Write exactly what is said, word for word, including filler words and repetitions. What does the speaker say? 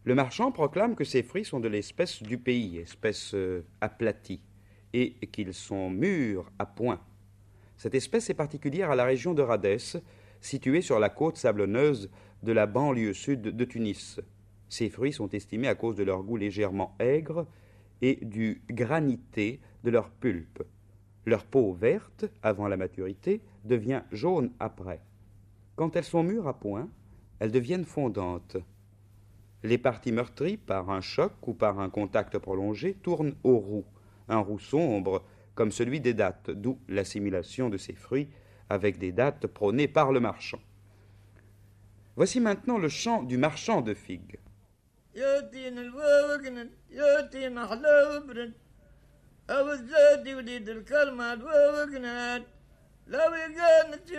Le marchand proclame que ces fruits sont de l'espèce du pays, espèce euh, aplatie, et qu'ils sont mûrs à point. Cette espèce est particulière à la région de Rhadès, située sur la côte sablonneuse de la banlieue sud de Tunis. Ces fruits sont estimés à cause de leur goût légèrement aigre et du granité de leur pulpe. Leur peau verte, avant la maturité, devient jaune après. Quand elles sont mûres à point, elles deviennent fondantes. Les parties meurtries par un choc ou par un contact prolongé tournent au roux, un roux sombre comme celui des dattes, d'où l'assimilation de ces fruits avec des dattes prônées par le marchand. Voici maintenant le chant du marchand de figues.